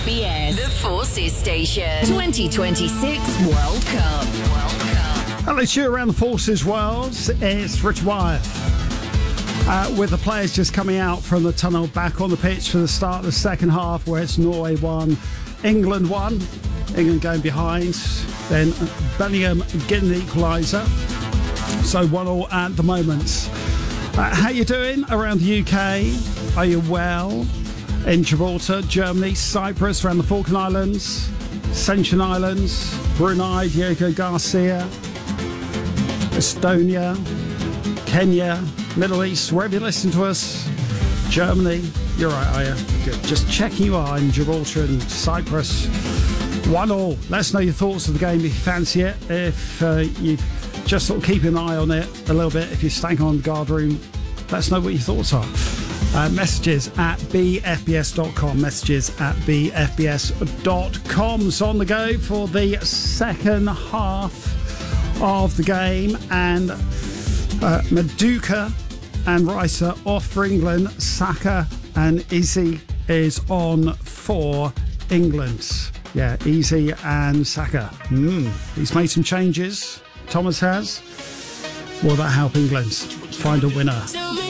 BFBS, the Forces Station. 2026 World Cup. Hello to you around the Forces world. It's Rich Wyeth. With the players just coming out from the tunnel back on the pitch for the start of the second half, where it's Norway 1, England 1. England going behind. Then Bellingham getting the equaliser. So 1-1 at the moment. How you doing around the UK? Are you well? In Gibraltar, Germany, Cyprus, around the Falkland Islands, Ascension Islands, Brunei, Diego Garcia, Estonia, Kenya, Middle East, wherever you listen to us, Germany, you're right, are you? Good. Just checking you are in Gibraltar and Cyprus. 1-1. Let us know your thoughts of the game if you fancy it. If you just sort of keep an eye on it a little bit, if you're staying on the guard room, let us know what your thoughts are. Messages at bfbs.com. Messages at bfbs.com. So on the go for the second half of the game, and Maduka and Ricer off for England. Saka and Izzy is on for England. Yeah, Izzy and Saka. He's made some changes. Thomas has. Will that help England find a winner?